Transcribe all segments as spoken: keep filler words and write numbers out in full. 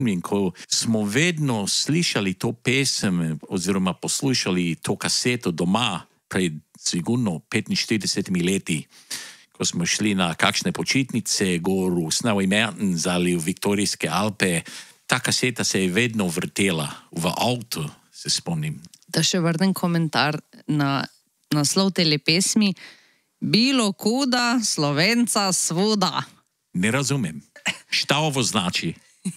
In ko smo vedno slišali to pesem oziroma poslušali to kaseto doma pred sigurno petinštiridesetimi leti, ko smo šli na kakšne počitnice gor v Snowy Mountains ali v Viktorijske Alpe, ta kaseta se je vedno vrtela v avtu, se spomnim. Da še vrnem komentar na naslov tele pesmi. Bilo kuda, Slovenca svuda. Ne razumem. Šta ovo znači?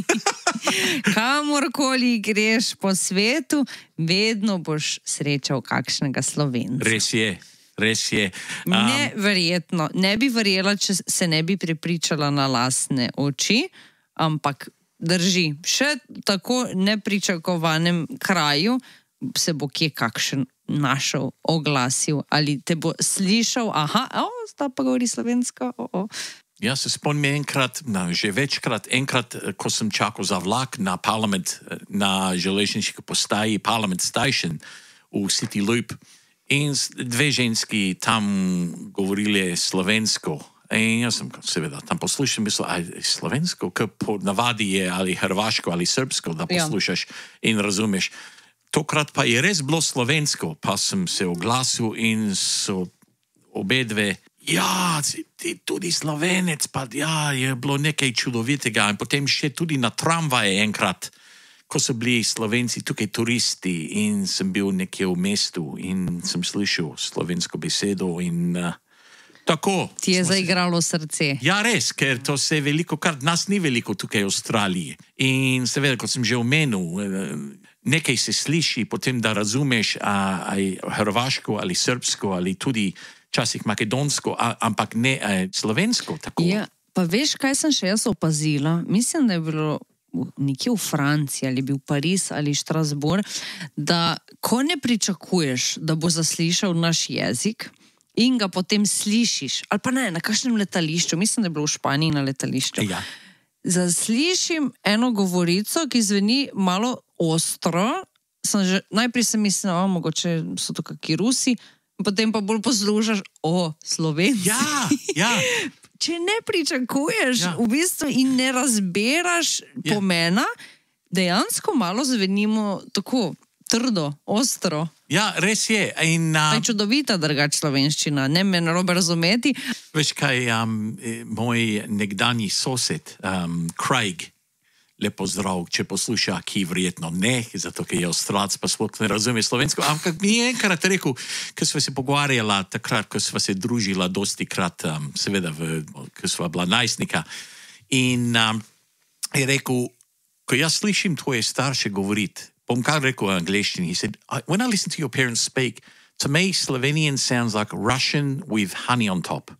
Kamorkoli greš po svetu, vedno boš srečal kakšnega Slovenca. Res je, res je. Um, Neverjetno. Ne bi verjela, če se ne bi prepričala na lastne oči, ampak drži. Še tako nepričakovanem kraju se bo kje kakšen našel, oglasil ali te bo slišal, aha, o, sta pa govori slovensko, o, o. Ja, se spomnim enkrat, no, že večkrat, enkrat, ko sem čakal za vlak na Parliament, na železniški postaji Parliament Station v City Loop in dve ženski tam govorili slovensko. In jaz sem seveda tam poslušal, mislil, aj slovensko, ker po navadi je ali hrvaško ali srbsko, da poslušaš in razumeš. Tokrat pa je res bilo slovensko, pa sem se oglasil in so obe dve, ja, ti tudi Slovenec, pa ja, je bilo nekaj čudovitega. In potem še tudi na tramvaje enkrat, ko so bili Slovenci tukaj turisti in sem bil nekje v mestu in sem slišal slovensko besedo in uh, tako. Ti je zaigralo srce. Ja, res, ker to se veliko, kar nas ni veliko tukaj v Avstraliji. In seveda, kot sem že omenil, nekaj se sliši, potem da razumeš a, aj hrvaško ali srbsko ali tudi časih makedonsko, a, ampak ne a, slovensko. Tako. Ja, pa veš, kaj sem še jaz opazila? Mislim, da je bilo nekje v Franciji ali bil Pariz ali Strasbourg, da ko ne pričakuješ, da bo zaslišal naš jezik in ga potem slišiš, ali pa ne, na kakšnem letališču, mislim, da je bilo v Španiji na letališču. Ja. Zaslišim eno govorico, ki zveni malo ostro, sem že, najprej sem mislila, o, mogoče so to kakšni Rusi, potem pa bolj poslušaš, o, Slovenci. Ja, ja. Če ne pričakuješ Ja. v bistvu in ne razberaš Ja. pomena, dejansko malo zvenimo tako trdo, ostro. Ja, res je. In, Pa uh, je čudovita drugač slovenščina, ne me narobe razumeti. veš kaj, um, moj nekdanji sosed, um, Craig, lepo zdrav, če posluša, ki verjetno ne, zato ker je Avstralec, pa sploh ne razume slovensko, ampak mi je enkrat rekel, ko sva se pogovarjala takrat, ko sva se družila dosti krat, um, seveda, v, ko sva bila najstnika, in um, je rekel, ko jaz slišim tvoje starše govoriti, bom kar rekel v angleščini, he said, when I listen to your parents speak, to me Slovenian sounds like Russian with honey on top.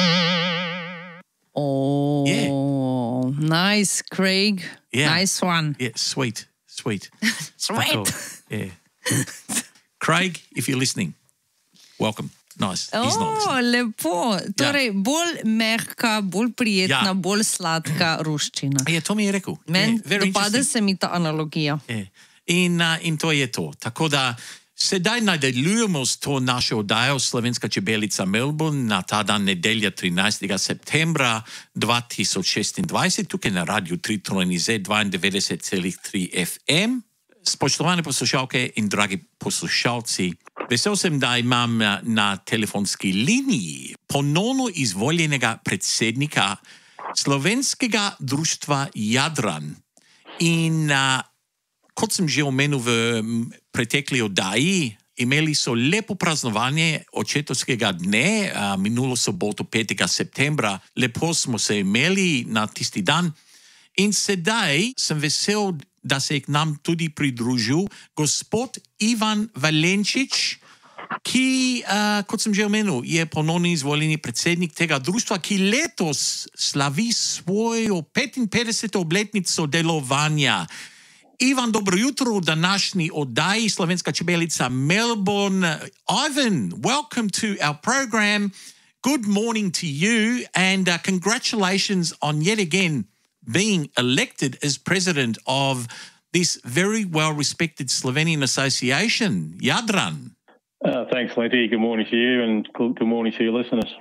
Oh, Yeah. nice, Craig. Yeah. Nice one. Yeah, sweet, sweet. Sweet. Tako, yeah. Craig, if you're listening, welcome. Nice. He's not O, listening. lepo. Torej, bolj mehka, bolj prijetna, Ja. bolj sladka ruščina. Ja, to mi je rekel. Meni Yeah, very dopade interesting. se mi ta analogija. Yeah. In, uh, in to je to. Tako da sedaj nadaljujemo s to našo oddajo Slovenska čebelica Melbourne na ta dan nedelja trinajstega septembra dva tisoč šestindvajset, tukaj na Radio tri Trojni Z dvaindevetdeset celih tri F M. Spoštovane poslušalke in dragi poslušalci, vesel sem, da imam na, na telefonski liniji ponovno izvoljenega predsednika Slovenskega društva Jadran. In uh, kot sem že omenil v pretekli oddaji, imeli so lepo praznovanje očetovskega dne, uh, minulo soboto petega septembra. Lepo smo se imeli na tisti dan. In sedaj sem vesel, da se je k nam tudi pridružil gospod Ivan Valenčič, ki, uh, kot sem že omenil, je ponovno izvoljeni predsednik tega društva, ki letos slavi svojo petinpetdeseto obletnico delovanja. Ivan, dobro jutro v današnji oddaji Slovenska čebelica Melbourne. Ivan, welcome to our program. Good morning to you and uh, congratulations on yet again being elected as president of this very well-respected Slovenian association, Jadran. Uh, thanks, Letty. Good morning to you and good morning to your listeners.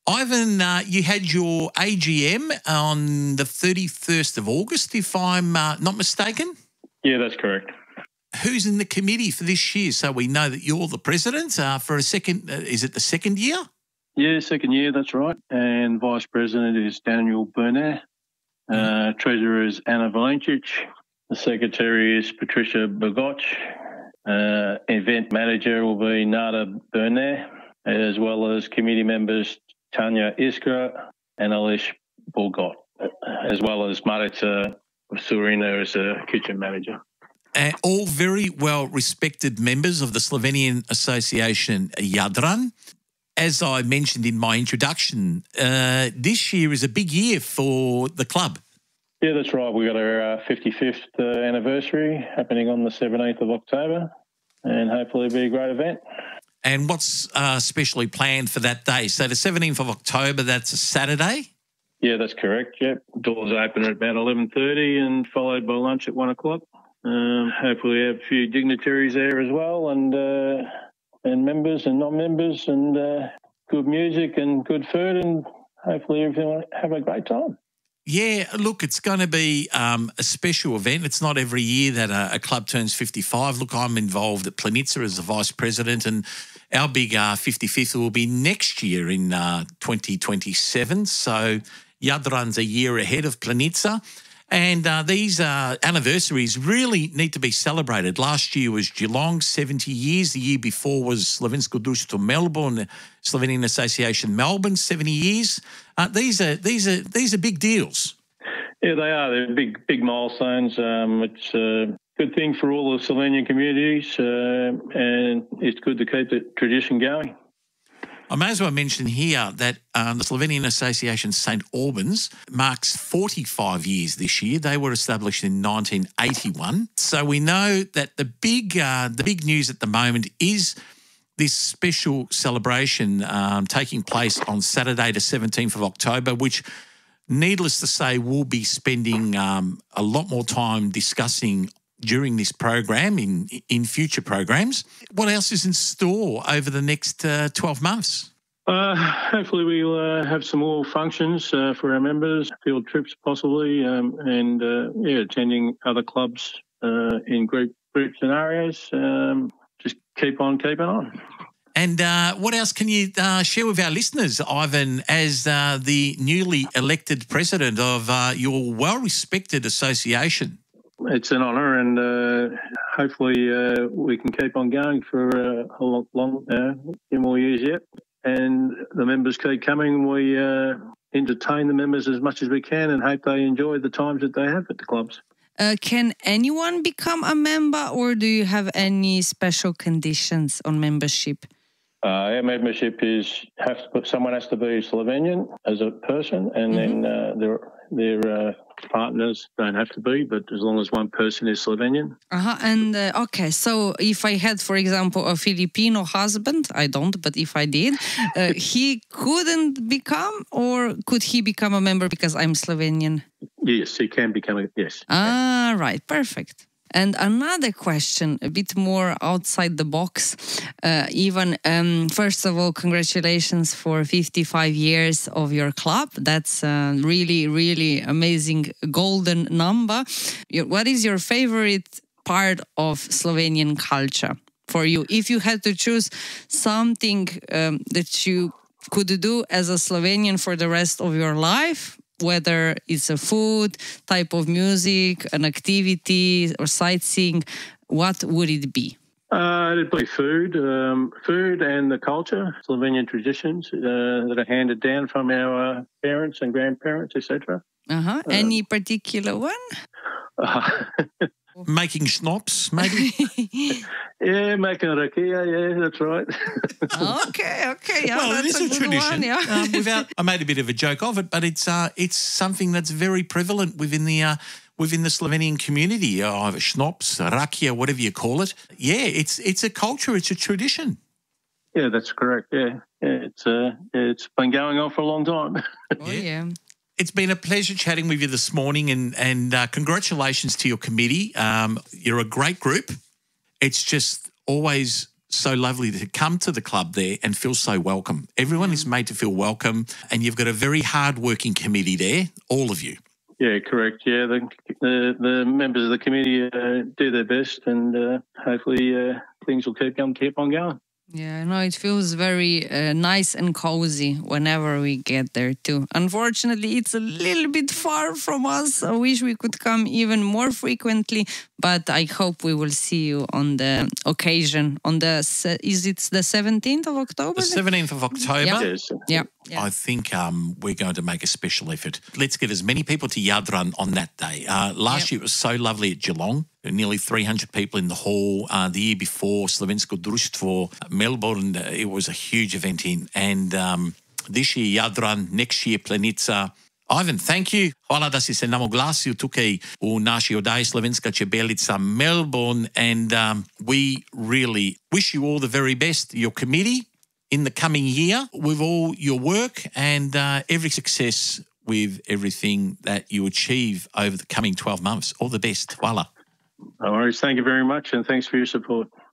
Ivan, uh, you had your A G M on the thirty-first of August, if I'm uh, not mistaken. Yeah, that's correct. Who's in the committee for this year? So we know that you're the president uh, for a second. Uh, is it the second year? Yeah, second year, that's right. And vice president is Daniel Burnett. Uh, treasurer is Anna Valencic. The secretary is Patricia Bogoch. Uh, event manager will be Nada Burnett, as well as committee members Tanya Iskra and Alish Bogot, as well as Marita Surina as a kitchen manager. Uh, all very well respected members of the Slovenian Association Jadran. As I mentioned in my introduction, uh, this year is a big year for the club. Yeah, that's right. We got our uh, fifty-fifth uh, anniversary happening on the seventeenth of October, and hopefully it'll be a great event. And what's uh, specially planned for that day? So the seventeenth of October, that's a Saturday? Yeah, that's correct. Yep. Doors open at about eleven thirty and followed by lunch at one o'clock. Um, hopefully we have a few dignitaries there as well, and uh, and members and non-members, and uh, good music and good food, and hopefully everyone have a great time. Yeah, look, it's going to be um, a special event. It's not every year that a, a club turns fifty-five. Look, I'm involved at Planica as the vice president, and our big uh, fifty-fifth will be next year in uh, twenty twenty-seven. So Jadran's a year ahead of Planica. And uh, these uh, anniversaries really need to be celebrated. Last year was Geelong, seventy years. The year before was Slovensko društvo Melbourne, Slovenian Association Melbourne, seventy years. Uh, these are these are these are big deals. Yeah, they are. They're big big milestones. Um, it's a good thing for all the Slovenian communities, uh, and it's good to keep the tradition going. I may as well mention here that um, the Slovenian Association Saint Albans marks forty-five years this year. They were established in nineteen eighty-one. So we know that the big uh, the big news at the moment is this special celebration um, taking place on Saturday the seventeenth of October, which, needless to say, we'll be spending um, a lot more time discussing during this program, in in future programs. What else is in store over the next uh, twelve months? Uh, hopefully we'll uh, have some more functions uh, for our members, field trips possibly, um, and uh, yeah, attending other clubs uh, in group group scenarios. Um, just keep on keeping on. And uh, what else can you uh, share with our listeners, Ivan, as uh, the newly elected president of uh, your well-respected association? It's an honour, and uh, hopefully uh, we can keep on going for uh, a long, long uh, few more years yet. And the members keep coming. We uh, entertain the members as much as we can, and hope they enjoy the times that they have at the clubs. Uh, can anyone become a member, or do you have any special conditions on membership? Uh, our membership is have to put, someone has to be Slovenian as a person, and mm-hmm. then uh, their their uh, partners don't have to be, but as long as one person is Slovenian. Uh-huh. And uh, okay, so if I had, for example, a Filipino husband, I don't, but if I did, uh, he couldn't become, or could he become a member because I'm Slovenian? Yes, he can become a yes. Ah, right, perfect. And another question, a bit more outside the box, uh, even, um, first of all, congratulations for fifty-five years of your club. That's a really, really amazing golden number. What is your favorite part of Slovenian culture for you? If you had to choose something um, that you could do as a Slovenian for the rest of your life, whether it's a food, type of music, an activity, or sightseeing, what would it be? Uh, it'd be food, um, food and the culture, Slovenian traditions uh, that are handed down from our uh, parents and grandparents, et cetera. Uh-huh. Any um, particular one? Uh, Making schnapps, maybe? Yeah, making rakia, yeah, that's right. okay, okay. Yeah, well, that's it is a, a tradition. One, yeah. um, without, I made a bit of a joke of it, but it's uh, it's something that's very prevalent within the uh, within the Slovenian community. Uh, either schnapps, rakia, whatever you call it. Yeah, it's it's a culture, it's a tradition. Yeah, that's correct. Yeah, yeah it's uh, it's been going on for a long time. Oh yeah. It's been a pleasure chatting with you this morning, and, and uh, congratulations to your committee. Um, you're a great group. It's just always so lovely to come to the club there and feel so welcome. Everyone is made to feel welcome, and you've got a very hard-working committee there, all of you. Yeah, correct. Yeah, the the, the members of the committee uh, do their best, and uh, hopefully uh, things will keep on keep on going. Yeah, no, it feels very uh, nice and cozy whenever we get there too. Unfortunately, it's a little bit far from us. I wish we could come even more frequently, but I hope we will see you on the occasion. On the se- is it the seventeenth of October? The seventeenth of October. Yeah. Yes. Yeah. Yeah. I think um, we're going to make a special effort. Let's get as many people to Jadran on that day. Uh, last Yep. year it was so lovely at Geelong. There were nearly three hundred people in the hall. Uh, the year before, Slovensko društvo Melbourne, uh, it was a huge event in. And um, this year Jadran, next year Planica. Ivan, thank you. Hvala da si se nam oglasio tukaj u naši oddaji Slovenska čebelica Melbourne. And um, we really wish you all the very best, your committee, in the coming year with all your work, and uh, every success with everything that you achieve over the coming twelve months. All the best. Voila. No worries. Thank you very much, and thanks for your support.